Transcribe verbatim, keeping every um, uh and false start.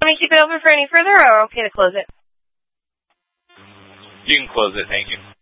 want me to keep it open for any further, or okay to close it? You can close it, thank you.